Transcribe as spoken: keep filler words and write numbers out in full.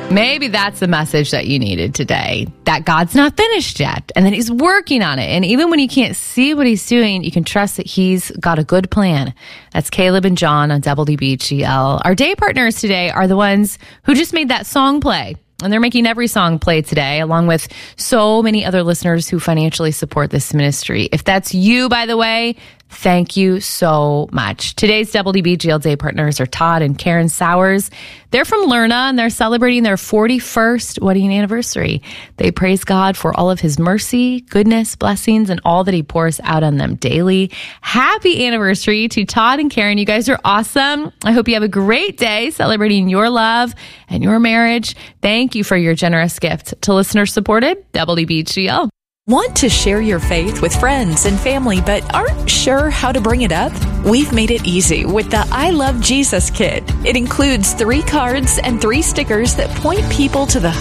Maybe that's the message that you needed today, that God's not finished yet and that he's working on it. And even when you can't see what he's doing, you can trust that he's got a good plan. That's Caleb and John on W B G L. Our day partners today are the ones who just made that song play. And they're making every song play today, along with so many other listeners who financially support this ministry. If that's you, by the way, thank you so much. Today's W B G L Day partners are Todd and Karen Sowers. They're from Lerna, and they're celebrating their forty-first wedding anniversary. They praise God for all of his mercy, goodness, blessings, and all that he pours out on them daily. Happy anniversary to Todd and Karen. You guys are awesome. I hope you have a great day celebrating your love and your marriage. Thank you for your generous gift to listener-supported W B G L. Want to share your faith with friends and family, but aren't sure how to bring it up? We've made it easy with the I Love Jesus Kit. It includes three cards and three stickers that point people to the